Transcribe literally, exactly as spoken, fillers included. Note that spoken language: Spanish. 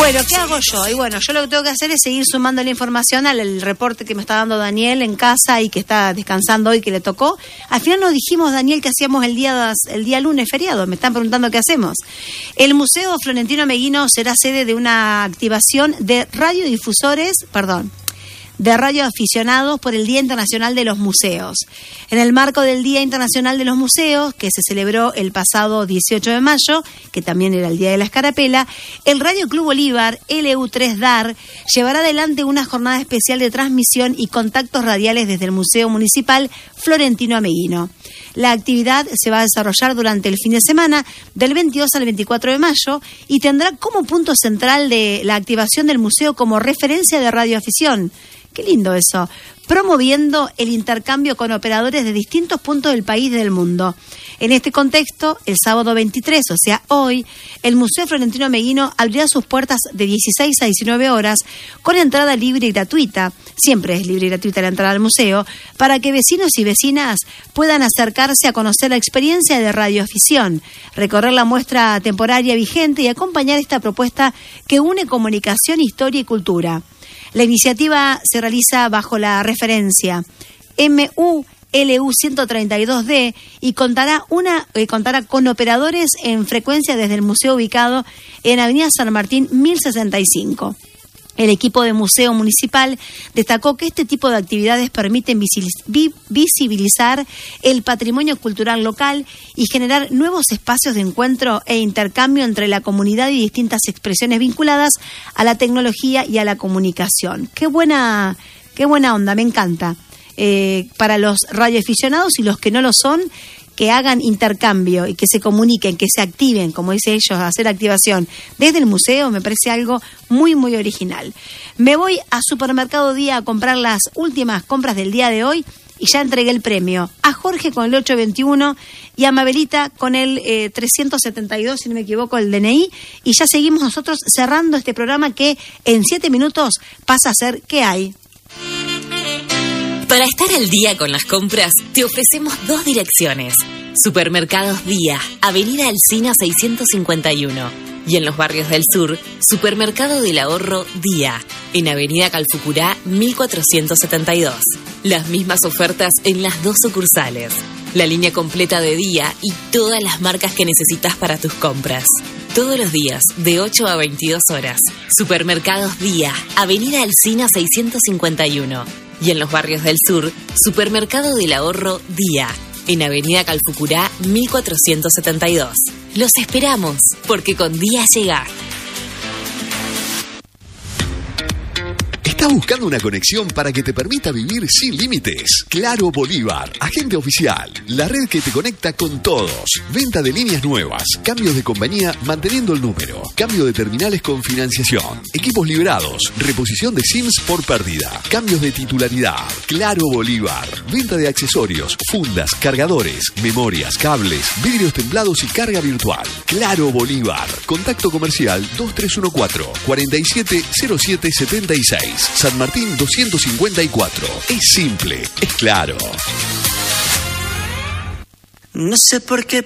Bueno, ¿qué hago yo? Y bueno, yo lo que tengo que hacer es seguir sumando la información al el reporte que me está dando Daniel en casa y que está descansando hoy, que le tocó. Al final nos dijimos, Daniel, que hacíamos el día, el día lunes feriado. Me están preguntando qué hacemos. El Museo Florentino Meguino será sede de una activación de radiodifusores, perdón, de radioaficionados por el Día Internacional de los Museos. En el marco del Día Internacional de los Museos, que se celebró el pasado dieciocho de mayo, que también era el Día de la Escarapela, el Radio Club Bolívar, L U tres D A R, llevará adelante una jornada especial de transmisión y contactos radiales desde el Museo Municipal Florentino Meguino. La actividad se va a desarrollar durante el fin de semana, del veintidós al veinticuatro de mayo, y tendrá como punto central de la activación del museo como referencia de radioafición. Qué lindo eso. Promoviendo el intercambio con operadores de distintos puntos del país y del mundo. En este contexto, el sábado veintitrés, o sea, hoy, el Museo Florentino Meguino abrirá sus puertas de dieciséis a diecinueve horas con entrada libre y gratuita. Siempre es libre y gratuita la entrada al museo, para que vecinos y vecinas puedan acercarse a conocer la experiencia de radioafición, recorrer la muestra temporaria vigente y acompañar esta propuesta que une comunicación, historia y cultura. La iniciativa se realiza bajo la referencia M U L U ciento treinta y dos D y contará, una, eh, contará con operadores en frecuencia desde el museo ubicado en Avenida San Martín mil sesenta y cinco. El equipo de Museo Municipal destacó que este tipo de actividades permiten visibilizar el patrimonio cultural local y generar nuevos espacios de encuentro e intercambio entre la comunidad y distintas expresiones vinculadas a la tecnología y a la comunicación. Qué buena, qué buena onda, me encanta. Eh, para los radioaficionados y los que no lo son, que hagan intercambio y que se comuniquen, que se activen, como dice ellos, a hacer activación desde el museo, me parece algo muy, muy original. Me voy a Supermercado Día a comprar las últimas compras del día de hoy y ya entregué el premio a Jorge con el ochocientos veintiuno y a Mabelita con el eh, trescientos setenta y dos, si no me equivoco, el D N I, y ya seguimos nosotros cerrando este programa que en siete minutos pasa a ser ¿Qué hay? Para estar al día con las compras, te ofrecemos dos direcciones. Supermercados Día, Avenida Alsina seiscientos cincuenta y uno. Y en los barrios del sur, Supermercado del Ahorro Día, en Avenida Calfucurá mil cuatrocientos setenta y dos. Las mismas ofertas en las dos sucursales. La línea completa de Día y todas las marcas que necesitas para tus compras. Todos los días, de ocho a veintidós horas. Supermercados Día, Avenida Alsina seiscientos cincuenta y uno. Y en los barrios del sur, Supermercado del Ahorro Día, en Avenida Calfucurá mil cuatrocientos setenta y dos. Los esperamos, porque con Día llega. ¿Estás buscando una conexión para que te permita vivir sin límites? Claro Bolívar, agente oficial, la red que te conecta con todos. Venta de líneas nuevas, cambios de compañía manteniendo el número, cambio de terminales con financiación, equipos liberados, reposición de SIMs por pérdida, cambios de titularidad. Claro Bolívar, venta de accesorios, fundas, cargadores, memorias, cables, vidrios templados y carga virtual. Claro Bolívar, contacto comercial dos tres uno cuatro, cuatro siete cero siete siete seis. San Martín doscientos cincuenta y cuatro. Es simple, es claro. No sé por qué